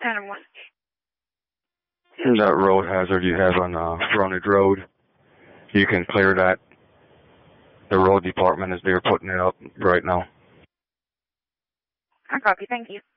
Adam, what? That road hazard you have on Frontage Road, you can clear that. The road department is there putting it up right now. I copy, thank you.